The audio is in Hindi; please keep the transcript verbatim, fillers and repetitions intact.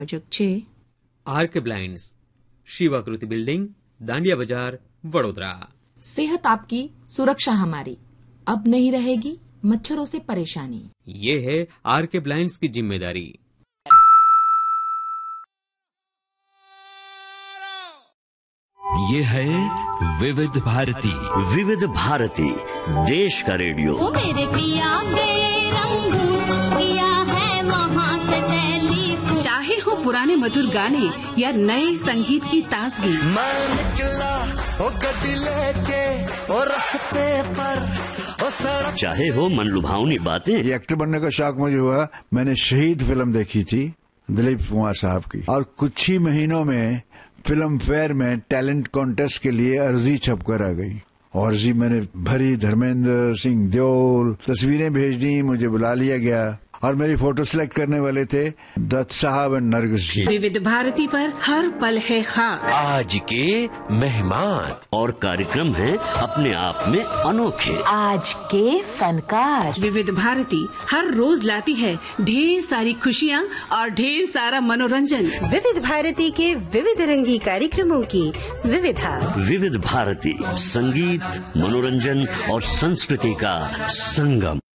प्रायोजक छे आर्क ब्लाइंड्स, शिवाकृति बिल्डिंग, दांडिया बाजार, वडोदरा। सेहत आपकी, सुरक्षा हमारी, अब नहीं रहेगी मच्छरों से परेशानी। ये है आर्क ब्लाइंड्स की जिम्मेदारी। ये है विविध भारती। विविध भारती, देश का रेडियो। ओ मेरे पिया गए रंगून, पिया है वहाँ से टेलीफोन। चाहे हो पुराने मधुर गाने या नए संगीत की ताजगी, मैं निकला ओ गड्डी लेके और रास्ते पर ओ सड़क। चाहे हो मनलुभावनी बातें। ये एक्टर बनने का शौक मुझे हुआ, मैंने शहीद फिल्म देखी थी दिलीप कुमार साहब की, और कुछ ही महीनों में फिल्म फेयर में टैलेंट कॉन्टेस्ट के लिए अर्जी छप कर आ गई। और जी मैंने भरी, धर्मेंद्र सिंह देओल, तस्वीरें भेज दी, मुझे बुला लिया गया और मेरी फोटो सिलेक्ट करने वाले थे दत्त साहब और नरगिस जी। विविध भारती पर हर पल है खास। आज के मेहमान और कार्यक्रम है अपने आप में अनोखे। आज के फनकार। विविध भारती हर रोज लाती है ढेर सारी खुशियाँ और ढेर सारा मनोरंजन। विविध भारती के विविध रंगी कार्यक्रमों की विविधा। विविध भारती, संगीत, मनोरंजन और संस्कृति का संगम।